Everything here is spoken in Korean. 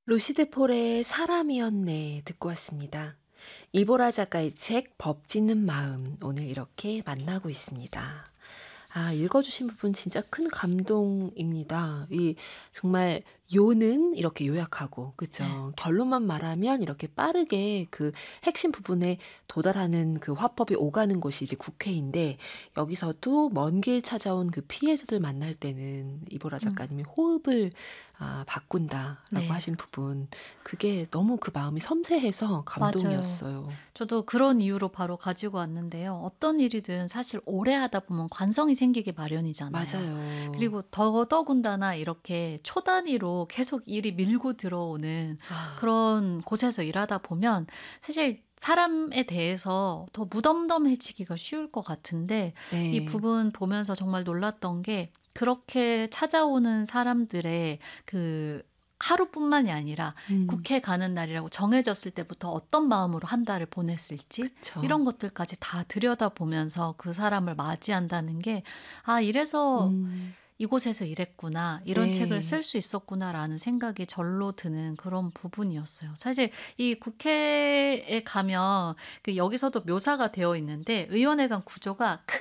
루시드 폴의 사람이었네 듣고 왔습니다. 이보라 작가의 책 법 짓는 마음 오늘 이렇게 만나고 있습니다. 아 읽어주신 부분 진짜 큰 감동입니다. 이 정말 요는 이렇게 요약하고 네. 그쵸. 결론만 말하면 이렇게 빠르게 그 핵심 부분에 도달하는 그 화법이 오가는 곳이 이제 국회인데 여기서도 먼 길 찾아온 그 피해자들 만날 때는 이보라 음. 작가님이 호흡을 바꾼다라고 네. 하신 부분 그게 너무 그 마음이 섬세해서 맞아요. 감동이었어요. 저도 그런 이유로 바로 가지고 왔는데요. 어떤 일이든 사실 오래 하다 보면 관성이 생기기 마련이잖아요. 맞아요. 그리고 더더군다나 이렇게 초 단위로 계속 일이 밀고 들어오는 아 그런 곳에서 일하다 보면 사실 사람에 대해서 더 무덤덤해지기가 쉬울 것 같은데 이 네. 부분 보면서 정말 놀랐던 게 그렇게 찾아오는 사람들의 그 하루뿐만이 아니라 음. 국회 가는 날이라고 정해졌을 때부터 어떤 마음으로 한 달을 보냈을지 그쵸. 이런 것들까지 다 들여다보면서 그 사람을 맞이한다는 게 '아 이래서 음. 이곳에서 일했구나. 이런 책을 네. 쓸 수 있었구나.'라는 생각이 절로 드는 그런 부분이었어요. 사실 이 국회에 가면 그 여기서도 묘사가 되어 있는데 의원회관 구조가